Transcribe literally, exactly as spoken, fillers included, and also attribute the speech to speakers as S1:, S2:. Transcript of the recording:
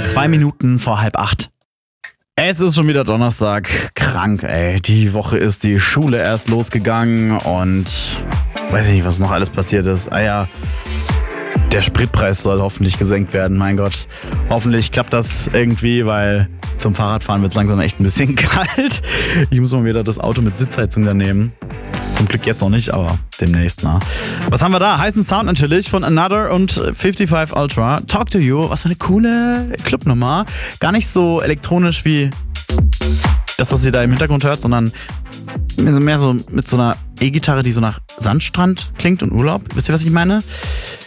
S1: Zwei Minuten vor halb acht. Es ist schon wieder Donnerstag. Krank, ey. Die Woche ist die Schule erst losgegangen und weiß ich nicht, was noch alles passiert ist. Ah ja, der Spritpreis soll hoffentlich gesenkt werden, mein Gott. Hoffentlich klappt das irgendwie, weil zum Fahrradfahren wird es langsam echt ein bisschen kalt. Ich muss mal wieder das Auto mit Sitzheizung da nehmen. Zum Glück jetzt noch nicht, aber demnächst mal. Was haben wir da? Heißen Sound natürlich von Another und fünfundfünfzig Ultra. Talk to You, was für eine coole Clubnummer. Gar nicht so elektronisch wie das, was ihr da im Hintergrund hört, sondern mehr so mit so einer E-Gitarre, die so nach Sandstrand klingt und Urlaub. Wisst ihr, was ich meine?